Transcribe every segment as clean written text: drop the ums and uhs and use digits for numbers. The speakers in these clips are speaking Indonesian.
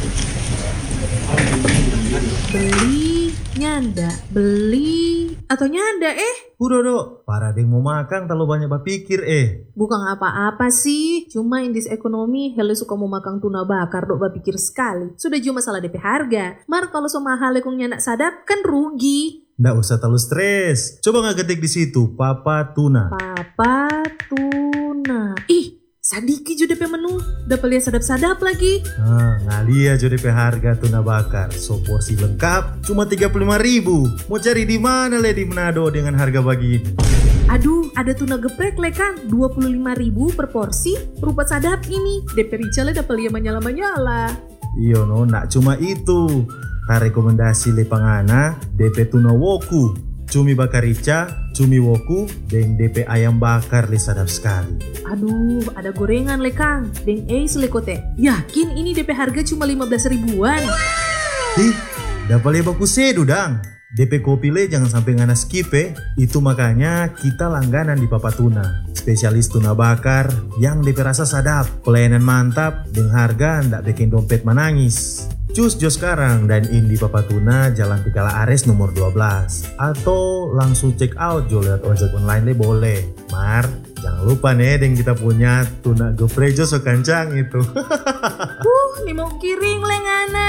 Beli, nyanda, beli, atau nyanda Bu Dodo, para deng mau makan terlalu banyak berpikir Bukan apa-apa sih, cuma in this economy, hele suka mau makan tuna bakar dok berpikir sekali. Sudah cuma masalah DP harga, mar kalau so mahal kong nyanak sadap kan rugi. Nggak usah terlalu stres. Coba nggak ketik di situ, Papa Tuna. Papa Tuna. Ih, sadiki juga DP menu, dapat lihat sadap-sadap lagi. Ngalia jo DP harga tuna bakar. So porsi lengkap cuma 35.000. Mau cari di mana le di Manado dengan harga begini? Aduh, ada tuna geprek le Kang, 25.000 per porsi. Rupa sadap ini, DP Rica le dapat lihat menyala-menyala. Iyo no, nak cuma itu. Rekomendasi le pangana DP tuna woku, cumi bakar rica, cumi woku, dan DP ayam bakar le sadap sekali. Aduh, ada gorengan le Kang, dan le kote. Yakin ini DP harga cuma 15 ribuan? Ih, dapat le baku sedu dang. DP kopi le jangan sampai ngana skip Itu makanya kita langganan di Papa Tuna. Spesialis tuna bakar yang DP rasa sadap, pelayanan mantap, dengan harga ndak bikin dompet menangis. Cus jo sekarang dan in di Papa Tuna Jalan Tikala Ares nomor 12. Atau langsung check out jo lewat ojek online le boleh. Mar, jangan lupa nih yang kita punya tuna geprejo so kancang itu. Nih mau kiring le ngana.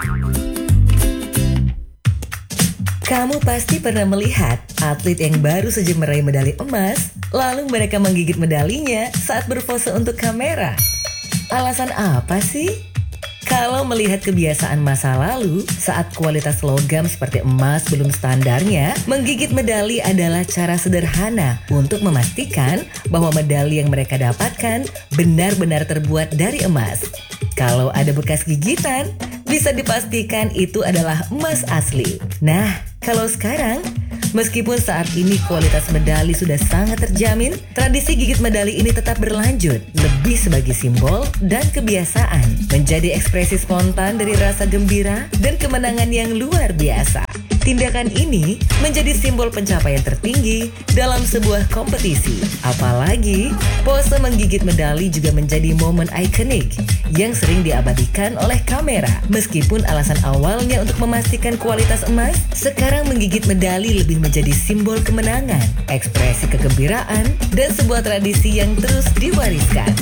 Kamu pasti pernah melihat atlet yang baru saja meraih medali emas, lalu mereka menggigit medalinya saat berpose untuk kamera. Alasan apa sih? Kalau melihat kebiasaan masa lalu, saat kualitas logam seperti emas belum standarnya, menggigit medali adalah cara sederhana untuk memastikan bahwa medali yang mereka dapatkan benar-benar terbuat dari emas. Kalau ada bekas gigitan, bisa dipastikan itu adalah emas asli. Nah, kalau sekarang, meskipun saat ini kualitas medali sudah sangat terjamin, tradisi gigit medali ini tetap berlanjut, lebih sebagai simbol dan kebiasaan, menjadi ekspresi spontan dari rasa gembira dan kemenangan yang luar biasa. Tindakan ini menjadi simbol pencapaian tertinggi dalam sebuah kompetisi. Apalagi, pose menggigit medali juga menjadi momen ikonik yang sering diabadikan oleh kamera. Meskipun alasan awalnya untuk memastikan kualitas emas, sekarang menggigit medali lebih menjadi simbol kemenangan, ekspresi kegembiraan, dan sebuah tradisi yang terus diwariskan.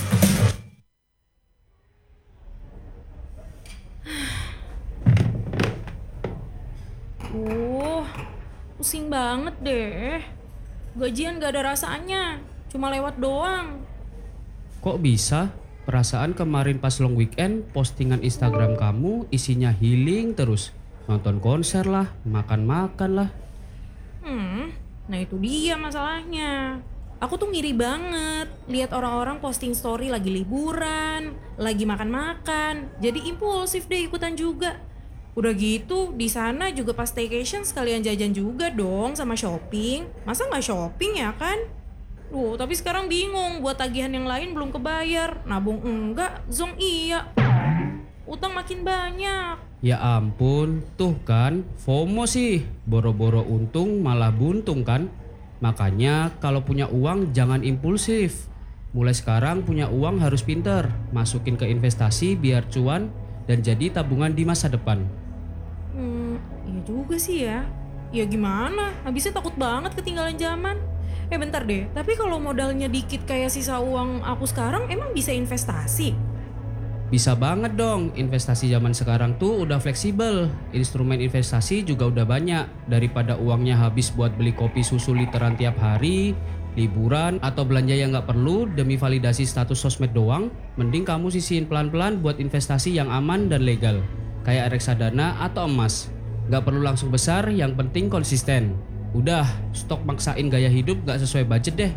Pusing banget deh. Gajian gak ada rasanya, cuma lewat doang. Kok bisa? Perasaan kemarin pas long weekend postingan Instagram kamu isinya healing terus. Nonton konser lah, makan-makan lah. Nah itu dia masalahnya. Aku tuh ngiri banget lihat orang-orang posting story lagi liburan, lagi makan-makan. Jadi impulsif deh ikutan juga. Udah gitu di sana juga pas staycation sekalian jajan juga dong sama shopping. Masa nggak shopping ya kan? Tapi sekarang bingung buat tagihan yang lain belum kebayar. Nabung enggak, zong iya. Utang makin banyak. Ya ampun, tuh kan FOMO sih. Boro-boro untung malah buntung kan. Makanya kalau punya uang jangan impulsif. Mulai sekarang punya uang harus pinter. Masukin ke investasi biar cuan dan jadi tabungan di masa depan. Iya juga sih ya. Ya gimana? Habisnya takut banget ketinggalan zaman. Bentar deh. Tapi kalau modalnya dikit kayak sisa uang aku sekarang, emang bisa investasi? Bisa banget dong. Investasi zaman sekarang tuh udah fleksibel. Instrumen investasi juga udah banyak. Daripada uangnya habis buat beli kopi susu literan tiap hari, liburan, atau belanja yang gak perlu demi validasi status sosmed doang, mending kamu sisihin pelan-pelan buat investasi yang aman dan legal. Kayak reksadana atau emas. Gak perlu langsung besar, yang penting konsisten. Udah, stok maksain gaya hidup gak sesuai budget deh.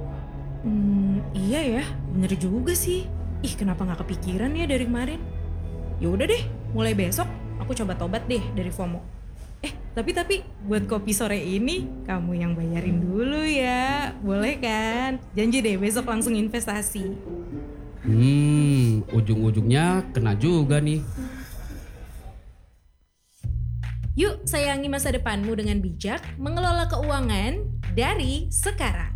Iya ya, bener juga sih. Kenapa gak kepikiran ya dari kemarin? Ya udah deh, mulai besok aku coba tobat deh dari FOMO. Tapi buat kopi sore ini kamu yang bayarin dulu ya. Boleh kan? Janji deh besok langsung investasi. Ujung-ujungnya kena juga nih. Yuk sayangi masa depanmu dengan bijak, mengelola keuangan dari sekarang.